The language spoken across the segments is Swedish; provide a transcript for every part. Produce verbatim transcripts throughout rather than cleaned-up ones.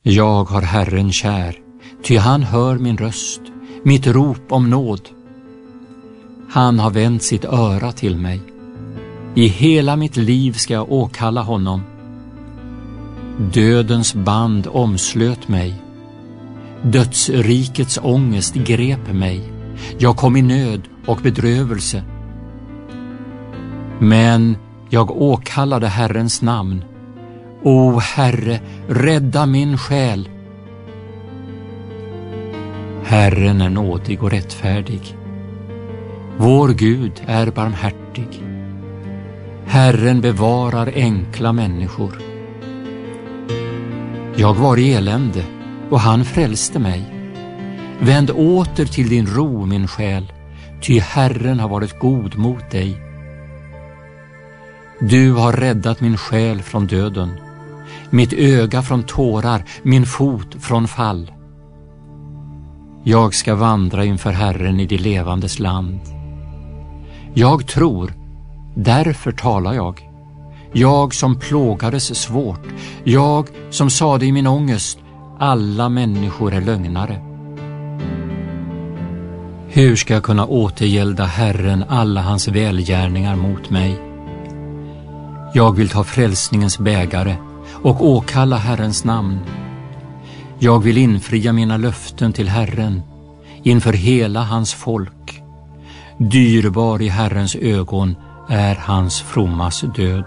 Jag har Herren kär, ty han hör min röst, mitt rop om nåd. Han har vänt sitt öra till mig. I hela mitt liv ska jag åkalla honom. Dödens band omslöt mig. Dödsrikets ångest grep mig. Jag kom i nöd och bedrövelse. Men jag åkallade Herrens namn. O Herre, rädda min själ. Herren är nådig och rättfärdig. Vår Gud är barmhärtig. Herren bevarar enkla människor. Jag var i elände och han frälste mig. Vänd åter till din ro, min själ, ty Herren har varit god mot dig. Du har räddat min själ från döden, mitt öga från tårar, min fot från fall. Jag ska vandra inför Herren i det levandes land. Jag tror, därför talar jag. Jag som plågades svårt, jag som sade i min ångest, alla människor är lögnare. Hur ska jag kunna återgälda Herren alla hans välgärningar mot mig? Jag vill ta frälsningens bägare och åkalla Herrens namn. Jag vill infria mina löften till Herren inför hela hans folk. Dyrbar i Herrens ögon är hans frommas död.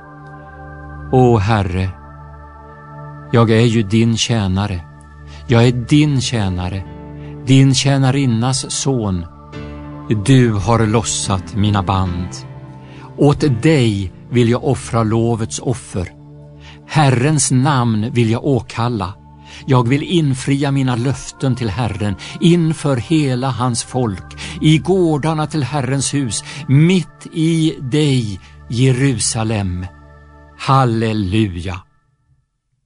O Herre, jag är ju din tjänare. Jag är din tjänare, din tjänarinnas son. Du har lossat mina band. Åt dig vill jag offra lovets offer. Herrens namn vill jag åkalla. Jag vill infria mina löften till Herren inför hela hans folk, i gårdarna till Herrens hus, mitt i dig, Jerusalem. Halleluja!